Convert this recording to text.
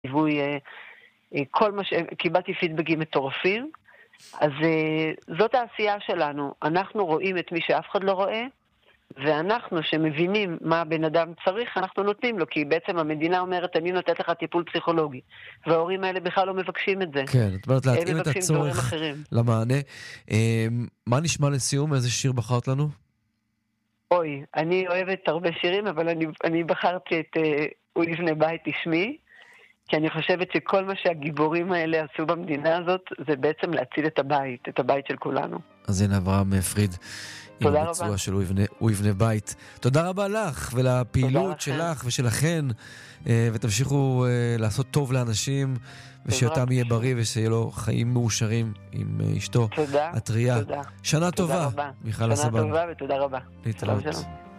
ליווי, כל מה קיבלתי פידבקים מטורפים, אז זאת העשייה שלנו. אנחנו רואים את מי שאף אחד לא רואה, ואנחנו שמבינים מה הבן אדם צריך, אנחנו נותנים לו, כי בעצם המדינה אומרת, אני נותנת לך טיפול פסיכולוגי, וההורים האלה בכלל לא מבקשים את זה. כן, את אומרת להתאים את הצורך למענה. מה נשמע לסיום? איזה שיר בחרת לנו? אוי, אני אוהבת הרבה שירים, אבל אני בחרתי את הוא יבנה בית תשמי, כי אני חושבת שכל מה שהגיבורים האלה עשו במדינה הזאת, זה בעצם להציל את הבית של כולנו. אז הנה אברהם פריד, עם הביצוע של הוא יבנה בית. תודה רבה לך ולפעילות שלך ושלכן, ותמשיכו לעשות טוב לאנשים, ושיותם יהיה בריא ושיהיה לו חיים מאושרים עם אשתו. תודה. הטריה. תודה. שנה טובה, מיכל הסבן. שנה טובה ותודה רבה. להתראות.